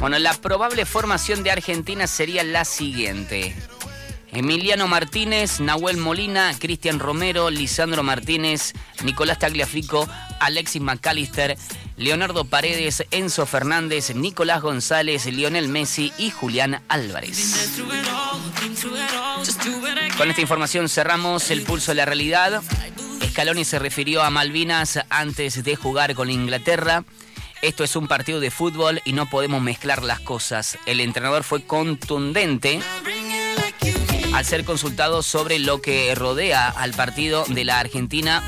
Bueno, la probable formación de Argentina sería la siguiente: Emiliano Martínez, Nahuel Molina, Cristian Romero, Lisandro Martínez, Nicolás Tagliafico, Alexis McAllister, Leonardo Paredes, Enzo Fernández, Nicolás González, Lionel Messi y Julián Álvarez. Con esta información cerramos el pulso de la realidad. Scaloni se refirió a Malvinas antes de jugar con Inglaterra. Esto es un partido de fútbol y no podemos mezclar las cosas. El entrenador fue contundente al ser consultado sobre lo que rodea al partido de la Argentina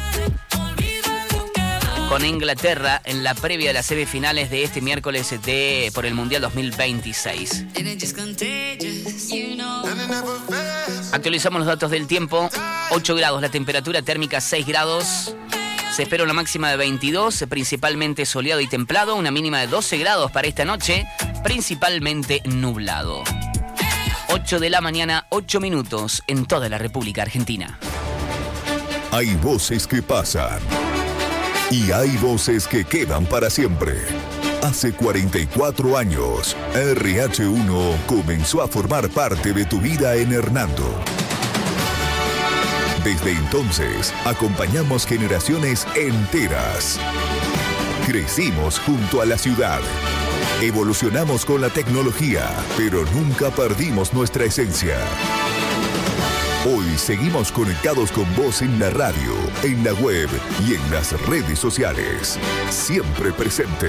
con Inglaterra en la previa de las semifinales de este miércoles por el Mundial 2026. Actualizamos los datos del tiempo. 8 grados la temperatura térmica, 6 grados. Se espera una máxima de 22, principalmente soleado y templado. Una mínima de 12 grados para esta noche, principalmente nublado. 8 de la mañana, 8 minutos en toda la República Argentina. Hay voces que pasan y hay voces que quedan para siempre. Hace 44 años, RH1 comenzó a formar parte de tu vida en Hernando. Desde entonces, acompañamos generaciones enteras. Crecimos junto a la ciudad. Evolucionamos con la tecnología, pero nunca perdimos nuestra esencia. Hoy seguimos conectados con vos en la radio, en la web y en las redes sociales. Siempre presente.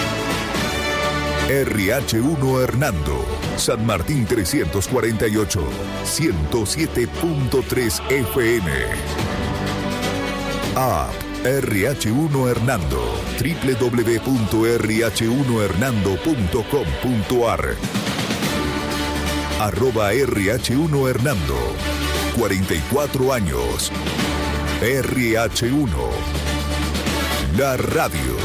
RH1 Hernando, San Martín 348, 107.3 FM. App RH1 Hernando, www.rh1hernando.com.ar. @RH1 Hernando, 44 años. RH1, la radio.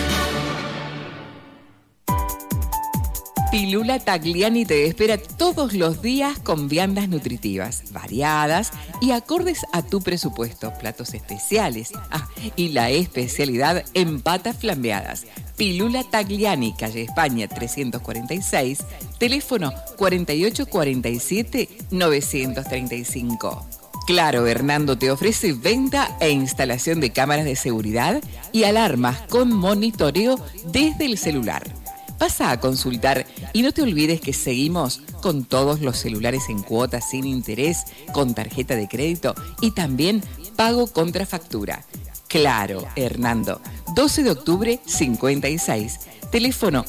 Pilula Tagliani te espera todos los días con viandas nutritivas, variadas y acordes a tu presupuesto. Platos especiales. Y la especialidad en patas flambeadas. Pilula Tagliani, calle España 346, teléfono 4847-935. Claro, Hernando te ofrece venta e instalación de cámaras de seguridad y alarmas con monitoreo desde el celular. Pasa a consultar y no te olvides que seguimos con todos los celulares en cuotas sin interés, con tarjeta de crédito y también pago contra factura. Claro, Hernando, 12 de octubre 56, teléfono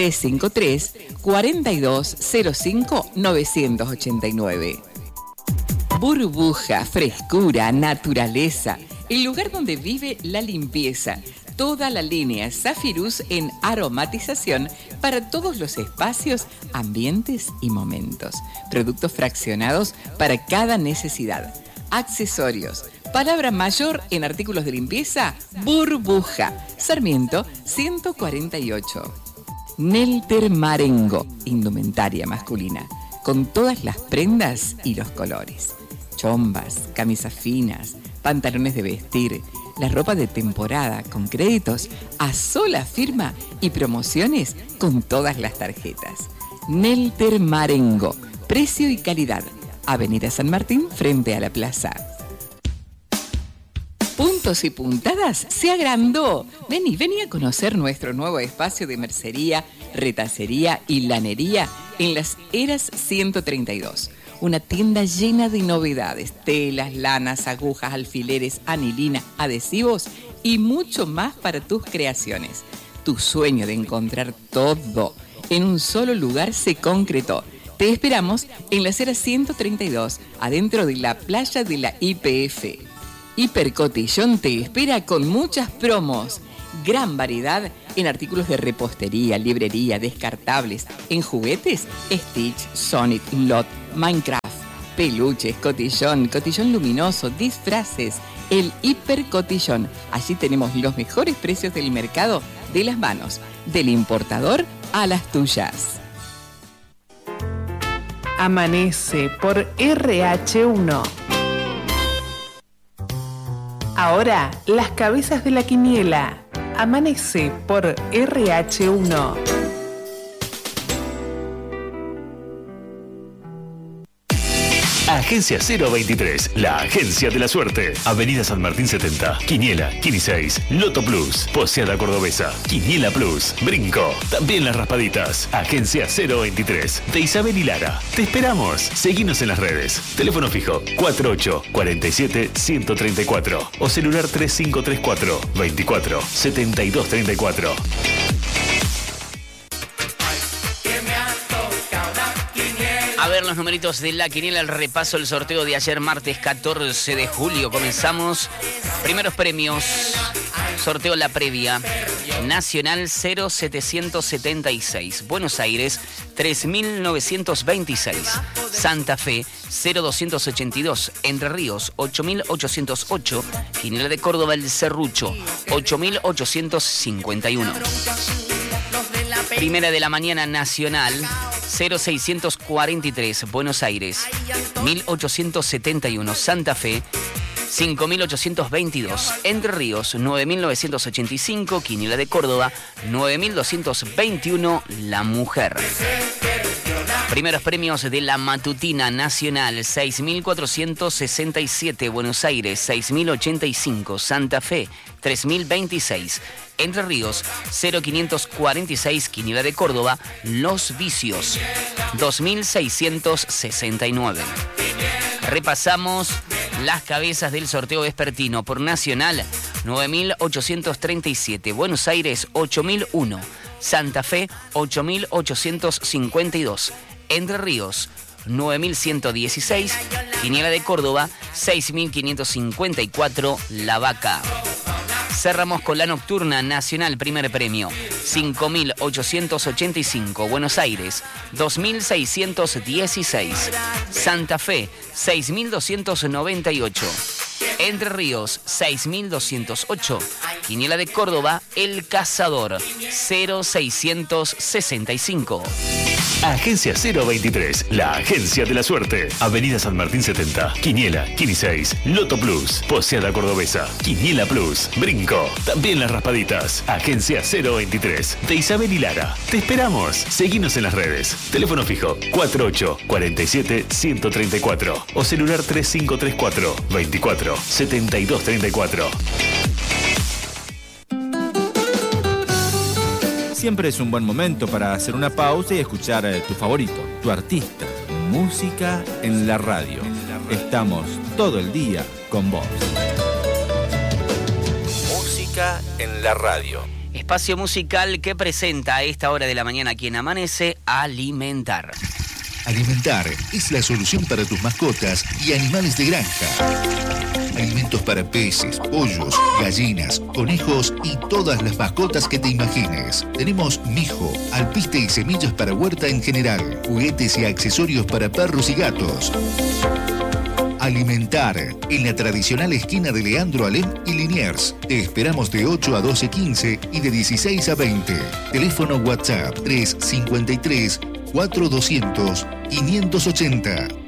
353-4205-989. Burbuja, frescura, naturaleza, el lugar donde vive la limpieza. Toda la línea Zafirus en aromatización para todos los espacios, ambientes y momentos. Productos fraccionados para cada necesidad. Accesorios. Palabra mayor en artículos de limpieza, Burbuja. Sarmiento 148. Nelter Marengo, indumentaria masculina, con todas las prendas y los colores. Chombas, camisas finas, pantalones de vestir, la ropa de temporada con créditos a sola firma y promociones con todas las tarjetas. Nelter Marengo, precio y calidad. Avenida San Martín frente a la plaza. Puntos y Puntadas se agrandó. Vení a conocer nuestro nuevo espacio de mercería, retacería y lanería en Las Heras 132. Una tienda llena de novedades, telas, lanas, agujas, alfileres, anilina, adhesivos y mucho más para tus creaciones. Tu sueño de encontrar todo en un solo lugar se concretó. Te esperamos en Las Heras 132, adentro de la playa de la YPF. Hipercotillón te espera con muchas promos. Gran variedad en artículos de repostería, librería, descartables, en juguetes, Stitch, Sonic, Lot, Minecraft, peluches, cotillón luminoso, disfraces, el Hipercotillón. Allí tenemos los mejores precios del mercado de las manos, del importador a las tuyas. Amanece por RH1. Ahora, las cabezas de la quiniela. Amanece por RH1. Agencia 023, la agencia de la suerte. Avenida San Martín 70, Quiniela, Quini 6, Loto Plus, Poseada Cordobesa, Quiniela Plus, Brinco, también las raspaditas. Agencia 023, de Isabel y Lara. Te esperamos. Seguinos en las redes. Teléfono fijo 48 47 134 o celular 3534 24 72 34. A ver los numeritos de la quiniela, el repaso del sorteo de ayer martes 14 de julio. Comenzamos. Primeros premios. Sorteo la previa. Nacional 0776. Buenos Aires 3926. Santa Fe 0282. Entre Ríos 8808. Quiniela de Córdoba el Serrucho 8851. Primera de la mañana nacional 0643, Buenos Aires 1871, Santa Fe 5822, Entre Ríos 9985, Quiniela de Córdoba 9221, La Mujer. Primeros premios de la matutina nacional 6467, Buenos Aires 6085, Santa Fe 3026, Entre Ríos 0546, Quiniela de Córdoba, Los Vicios 2669. Repasamos las cabezas del sorteo vespertino. Por nacional 9837, Buenos Aires 8001, Santa Fe 8852, Entre Ríos 9116, Quiniela de Córdoba 6554, La Vaca. Cerramos con la nocturna nacional, primer premio 5885, Buenos Aires 2616, Santa Fe 6298, Entre Ríos 6208, Quiniela de Córdoba El Cazador 0665. Agencia 023, la agencia de la suerte. Avenida San Martín 70, Quiniela, Quini 6, Loto Plus, Poseada Cordobesa, Quiniela Plus, Brinco, también las raspaditas. Agencia 023, de Isabel y Lara. Te esperamos. Seguinos en las redes. Teléfono fijo 48 47 134 o celular 3534 24 72 34. Siempre es un buen momento para hacer una pausa y escuchar tu favorito, tu artista. Música en la radio. Estamos todo el día con vos. Música en la radio. Espacio musical que presenta a esta hora de la mañana quien amanece, Alimentar. Alimentar es la solución para tus mascotas y animales de granja. Alimentos para peces, pollos, gallinas, conejos y todas las mascotas que te imagines. Tenemos mijo, alpiste y semillas para huerta en general, juguetes y accesorios para perros y gatos. Alimentar, en la tradicional esquina de Leandro Alem y Liniers. Te esperamos de 8 a 12:15 y de 16 a 20. Teléfono WhatsApp 353 4200 580.